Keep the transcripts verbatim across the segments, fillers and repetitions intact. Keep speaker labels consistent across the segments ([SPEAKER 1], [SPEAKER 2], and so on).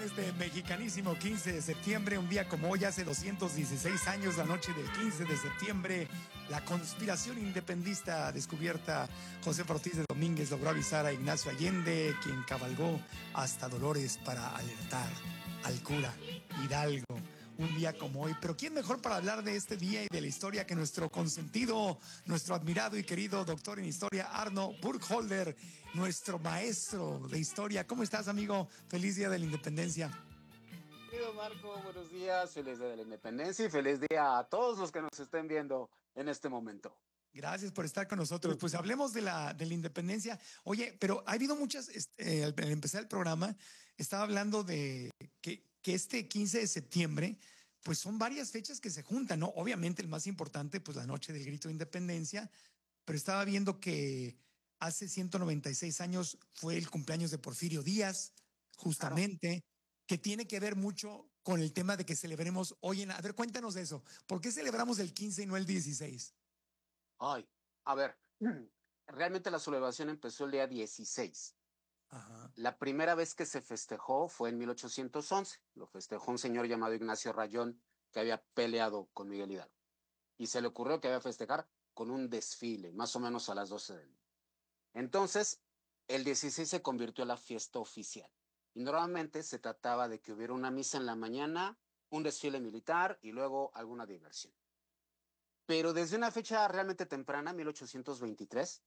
[SPEAKER 1] este mexicanísimo quince de septiembre, un día como hoy, hace doscientos dieciséis años, la noche del quince de septiembre, la conspiración independentista descubierta, José Ortiz de Domínguez logró avisar a Ignacio Allende, quien cabalgó hasta Dolores para alertar al cura Hidalgo. Un día como hoy, pero ¿quién mejor para hablar de este día y de la historia que nuestro consentido, nuestro admirado y querido doctor en historia, Arno Burkholder, nuestro maestro de historia? ¿Cómo estás, amigo? Feliz Día de la Independencia.
[SPEAKER 2] Querido Marco, buenos días, feliz Día de la Independencia y feliz día a todos los que nos estén viendo en este momento.
[SPEAKER 1] Gracias por estar con nosotros. Pues hablemos de la, de la independencia. Oye, pero ha habido muchas, este, al empezar el programa, estaba hablando de que, que este quince de septiembre, pues son varias fechas que se juntan, ¿no? Obviamente el más importante, pues la noche del grito de independencia, pero estaba viendo que hace ciento noventa y seis años fue el cumpleaños de Porfirio Díaz, justamente, claro, que tiene que ver mucho con el tema de que celebremos hoy en... A ver, cuéntanos de eso. ¿Por qué celebramos el quince y no el dieciséis?
[SPEAKER 2] Ay, a ver, realmente la celebración empezó el día dieciséis.
[SPEAKER 1] Ajá.
[SPEAKER 2] La primera vez que se festejó fue en mil ochocientos once. Lo festejó un señor llamado Ignacio Rayón, que había peleado con Miguel Hidalgo. Y se le ocurrió que había festejar con un desfile, más o menos a las doce del día. Entonces, el dieciséis se convirtió en la fiesta oficial. Y normalmente se trataba de que hubiera una misa en la mañana, un desfile militar y luego alguna diversión. Pero desde una fecha realmente temprana, mil ochocientos veintitrés,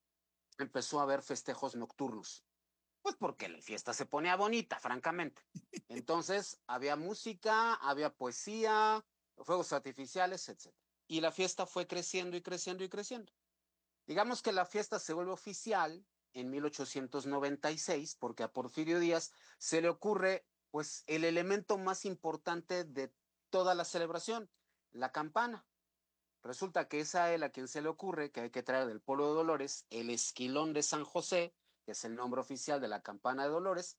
[SPEAKER 2] empezó a haber festejos nocturnos. Pues porque la fiesta se ponía bonita, francamente. Entonces, había música, había poesía, fuegos artificiales, etcétera. Y la fiesta fue creciendo y creciendo y creciendo. Digamos que la fiesta se vuelve oficial en mil ochocientos noventa y seis porque a Porfirio Díaz se le ocurre pues el elemento más importante de toda la celebración, la campana. Resulta que es a él a quien se le ocurre que hay que traer del pueblo de Dolores el esquilón de San José, que es el nombre oficial de la campana de Dolores,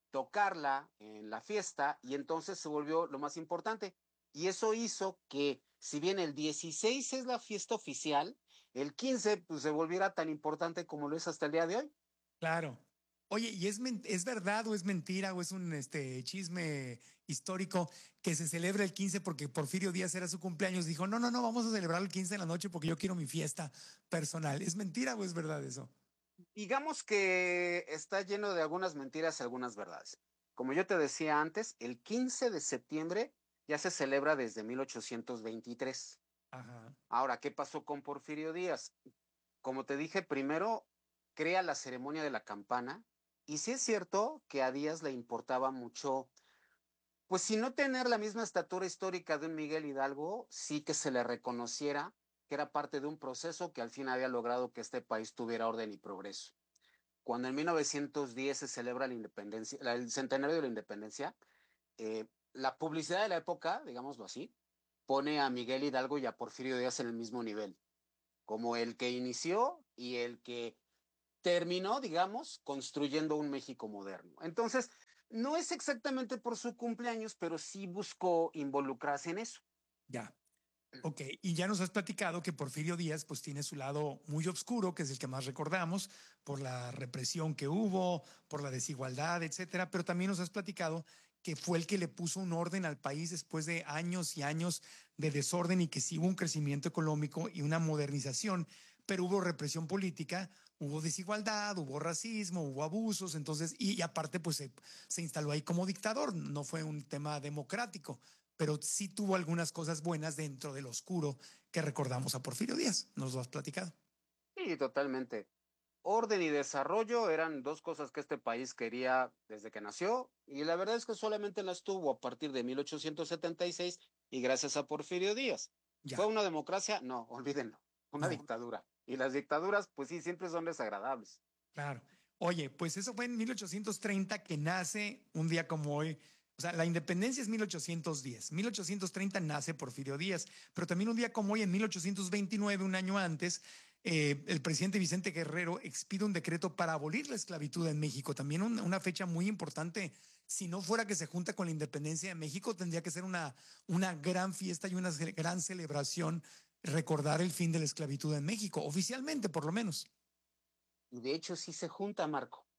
[SPEAKER 2] tocarla en la fiesta y entonces se volvió lo más importante. Y eso hizo que, si bien el dieciséis es la fiesta oficial, el quince pues, se volviera tan importante como lo es hasta el día de hoy.
[SPEAKER 1] Claro. Oye, ¿y es, es verdad o es mentira o es un este, chisme histórico que se celebra el quince porque Porfirio Díaz era su cumpleaños? Dijo, no, no, no, vamos a celebrar el quince de la noche porque yo quiero mi fiesta personal. ¿Es mentira o es verdad eso?
[SPEAKER 2] Digamos que está lleno de algunas mentiras y algunas verdades. Como yo te decía antes, el quince de septiembre ya se celebra desde mil ochocientos veintitrés.
[SPEAKER 1] Ajá.
[SPEAKER 2] Ahora, ¿qué pasó con Porfirio Díaz? Como te dije, primero crea la ceremonia de la campana y sí es cierto que a Díaz le importaba mucho, pues si no tener la misma estatura histórica de un Miguel Hidalgo, sí que se le reconociera que era parte de un proceso que al fin había logrado que este país tuviera orden y progreso. Cuando en mil novecientos diez se celebra la independencia, el centenario de la independencia, eh, la publicidad de la época, digámoslo así, pone a Miguel Hidalgo y a Porfirio Díaz en el mismo nivel, como el que inició y el que terminó, digamos, construyendo un México moderno. Entonces, no es exactamente por su cumpleaños, pero sí buscó involucrarse en eso.
[SPEAKER 1] Ya. Ok, y ya nos has platicado que Porfirio Díaz pues tiene su lado muy oscuro, que es el que más recordamos, por la represión que hubo, por la desigualdad, etcétera, pero también nos has platicado que fue el que le puso un orden al país después de años y años de desorden y que sí hubo un crecimiento económico y una modernización, pero hubo represión política, hubo desigualdad, hubo racismo, hubo abusos, entonces, y, y aparte pues se, se instaló ahí como dictador, no fue un tema democrático, pero sí tuvo algunas cosas buenas dentro del oscuro que recordamos a Porfirio Díaz. Nos lo has platicado.
[SPEAKER 2] Sí, totalmente. Orden y desarrollo eran dos cosas que este país quería desde que nació, y la verdad es que solamente las tuvo a partir de mil ochocientos setenta y seis y gracias a Porfirio Díaz. ¿Fue
[SPEAKER 1] Ya,
[SPEAKER 2] una democracia? No, olvídenlo, una
[SPEAKER 1] no,
[SPEAKER 2] dictadura. Y las dictaduras, pues sí, siempre son desagradables.
[SPEAKER 1] claro. Oye, pues eso fue en mil ochocientos treinta que nace un día como hoy. O sea, la independencia es mil ochocientos diez. mil ochocientos treinta nace Porfirio Díaz, pero también un día como hoy, en mil ochocientos veintinueve, un año antes, eh, el presidente Vicente Guerrero expide un decreto para abolir la esclavitud en México. También un, una fecha muy importante. Si no fuera que se junta con la independencia de México, tendría que ser una, una gran fiesta y una gran celebración recordar el fin de la esclavitud en México, oficialmente por lo menos.
[SPEAKER 2] Y de hecho sí se junta, Marco.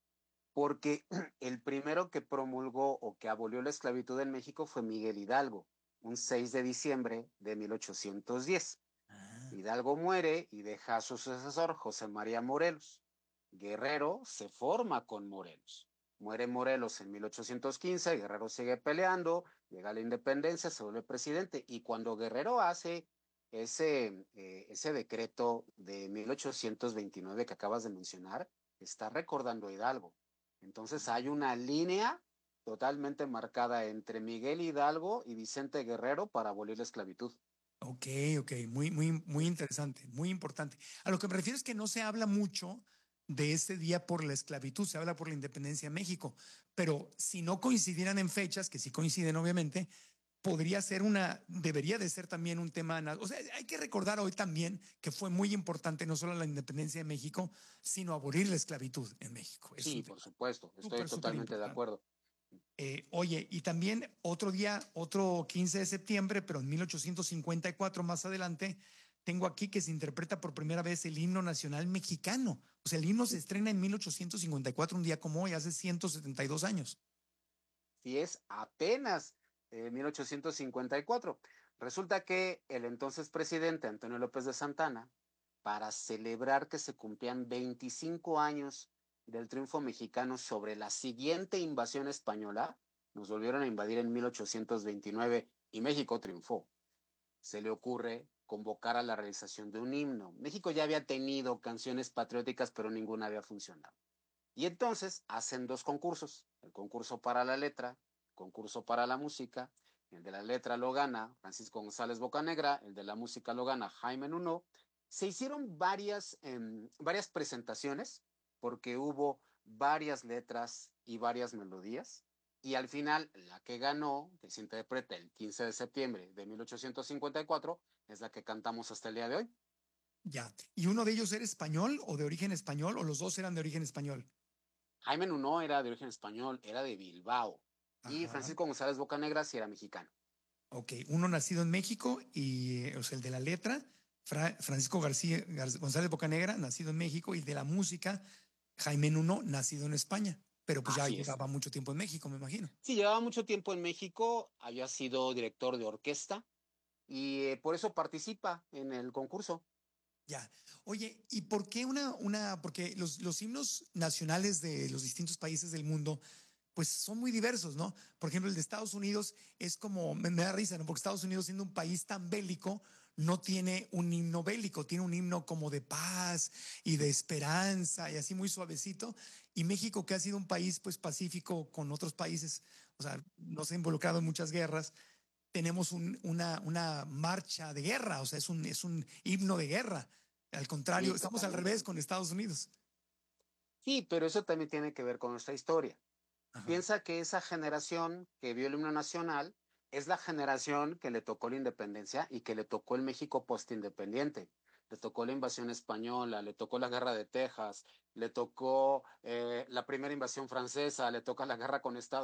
[SPEAKER 2] porque el primero que promulgó o que abolió la esclavitud en México fue Miguel Hidalgo, un seis de diciembre de mil ochocientos diez.
[SPEAKER 1] Ah,
[SPEAKER 2] Hidalgo muere y deja a su sucesor, José María Morelos. Guerrero se forma con Morelos. Muere Morelos en mil ochocientos quince, Guerrero sigue peleando, llega la independencia, se vuelve presidente. Y cuando Guerrero hace ese, eh, ese decreto de mil ochocientos veintinueve que acabas de mencionar, está recordando a Hidalgo. Entonces hay una línea totalmente marcada entre Miguel Hidalgo y Vicente Guerrero para abolir la esclavitud.
[SPEAKER 1] ok, ok, muy, muy, muy interesante, muy importante. A lo que me refiero es que no se habla mucho de este día por la esclavitud, se habla por la independencia de México, pero si no coincidieran en fechas, que sí coinciden obviamente, podría ser una, debería de ser también un tema, o sea, hay que recordar hoy también que fue muy importante no solo la independencia de México, sino abolir la esclavitud en México. Es un
[SPEAKER 2] Sí,
[SPEAKER 1] tema
[SPEAKER 2] por supuesto, estoy
[SPEAKER 1] súper, súper
[SPEAKER 2] totalmente de
[SPEAKER 1] importante.
[SPEAKER 2] acuerdo.
[SPEAKER 1] Eh, oye, y también otro día, otro quince de septiembre, pero en mil ochocientos cincuenta y cuatro más adelante, tengo aquí que se interpreta por primera vez el himno nacional mexicano. O sea, el himno se estrena en mil ochocientos cincuenta y cuatro, un día como hoy, hace ciento setenta y dos años.
[SPEAKER 2] Si es apenas eh, mil ochocientos cincuenta y cuatro. Resulta que el entonces presidente Antonio López de Santana, para celebrar que se cumplían veinticinco años del triunfo mexicano sobre la siguiente invasión española, nos volvieron a invadir en mil ochocientos veintinueve y México triunfó. Se le ocurre convocar a la realización de un himno. México ya había tenido canciones patrióticas, pero ninguna había funcionado. Y entonces hacen dos concursos, el concurso para la letra, el concurso para la música. El de la letra lo gana Francisco González Bocanegra, el de la música lo gana Jaime Nuno. Se hicieron varias, eh, varias presentaciones porque hubo varias letras y varias melodías. Y al final, la que ganó, que se interpreta el quince de septiembre de mil ochocientos cincuenta y cuatro, es la que cantamos hasta el día de hoy.
[SPEAKER 1] Ya. ¿Y uno de ellos era español o de origen español o los dos eran de origen español?
[SPEAKER 2] Jaime Nuno era de origen español, era de Bilbao. Y
[SPEAKER 1] Ajá.
[SPEAKER 2] Francisco González Bocanegra sí era mexicano.
[SPEAKER 1] Ok, uno nacido en México y, eh, o sea, el de la letra, Fra- Francisco García Gar- González Bocanegra, nacido en México, y de la música, Jaime Nuno, nacido en España, pero pues ya
[SPEAKER 2] Así es.
[SPEAKER 1] llevaba mucho tiempo en México, me imagino.
[SPEAKER 2] Sí, llevaba mucho tiempo en México, había sido director de orquesta y eh, por eso participa en el concurso.
[SPEAKER 1] Ya. Oye, ¿y por qué una, una, porque los, los himnos nacionales de los distintos países del mundo pues son muy diversos, ¿no? Por ejemplo, el de Estados Unidos es como, me, me da risa, ¿no? Porque Estados Unidos, siendo un país tan bélico, no tiene un himno bélico, tiene un himno como de paz y de esperanza y así muy suavecito. Y México, que ha sido un país pues pacífico con otros países, o sea, no se ha involucrado en muchas guerras, tenemos un, una, una marcha de guerra, o sea, es un, es un himno de guerra. Al contrario,
[SPEAKER 2] Sí,
[SPEAKER 1] estamos al
[SPEAKER 2] totalmente.
[SPEAKER 1] revés con Estados Unidos.
[SPEAKER 2] Sí, pero eso también tiene que ver con nuestra historia.
[SPEAKER 1] Ajá.
[SPEAKER 2] Piensa que esa generación que vio el himno nacional es la generación que le tocó la independencia y que le tocó el México postindependiente. Le tocó la invasión española, le tocó la guerra de Texas, le tocó eh, la primera invasión francesa, le toca la guerra con Estados